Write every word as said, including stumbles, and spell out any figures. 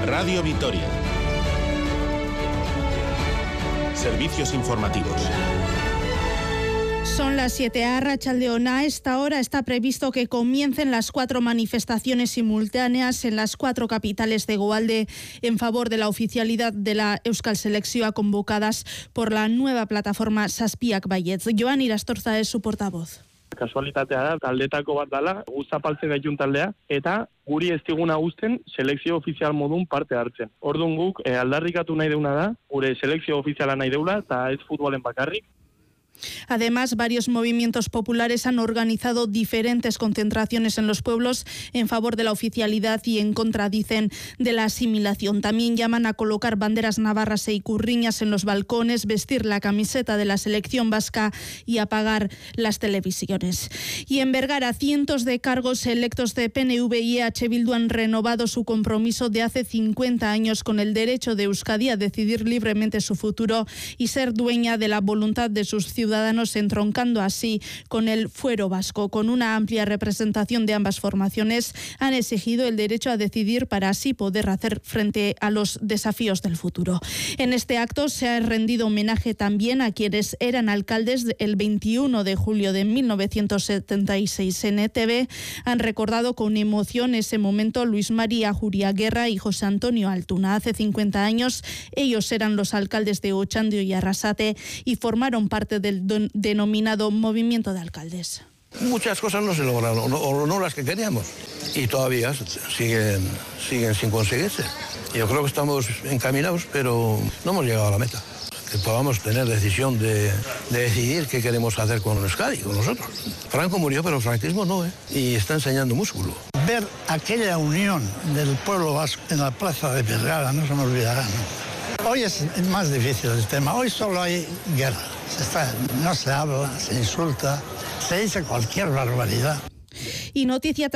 Radio Vitoria. Servicios informativos. Son las siete. A Arratsaldeon. A esta hora está previsto que comiencen las cuatro manifestaciones simultáneas en las cuatro capitales de Hegoalde en favor de la oficialidad de la Euskal Selekzioa, convocadas por la nueva plataforma Zazpiak Baietz. Joan Irastorza es su portavoz. Kasualitatea da, taldetako bat dala, guztapaltzen gaitun taldea, eta guri ez diguna uzten selekzio ofizial modun parte hartzen. Orduan guk eh, aldarrikatu nahi deuna da, gure selekzio ofiziala nahi deula, eta ez futbolen bakarrik. Además, varios movimientos populares han organizado diferentes concentraciones en los pueblos en favor de la oficialidad y en contra, dicen, de la asimilación. También llaman a colocar banderas navarras e icurriñas en los balcones, vestir la camiseta de la selección vasca y apagar las televisiones. Y en Vergara, cientos de cargos electos de P N V y E H Bildu han renovado su compromiso de hace cincuenta años con el derecho de Euskadi a decidir libremente su futuro y ser dueña de la voluntad de sus ciudadanos. ciudadanos, entroncando así con el fuero vasco. Con una amplia representación de ambas formaciones, han exigido el derecho a decidir para así poder hacer frente a los desafíos del futuro. En este acto se ha rendido homenaje también a quienes eran alcaldes el veintiuno de julio de mil novecientos setenta y seis. En E T V han recordado con emoción ese momento Luis María Juriaguerra y José Antonio Altuna. Hace cincuenta años ellos eran los alcaldes de Otxandio y Arrasate y formaron parte del denominado movimiento de alcaldes. Muchas cosas no se lograron, o no, no las que queríamos, y todavía siguen, siguen sin conseguirse. Yo creo que estamos encaminados, pero no hemos llegado a la meta. Que podamos tener decisión de, de decidir qué queremos hacer con Euskadi, con nosotros. Franco murió, pero el franquismo no, ¿eh? Y está enseñando músculo. Ver aquella unión del pueblo vasco en la plaza de Vergara no se me olvidará, ¿no? Hoy es más difícil el tema, hoy solo hay guerra, se está, no se habla, se insulta, se dice cualquier barbaridad. Y noticia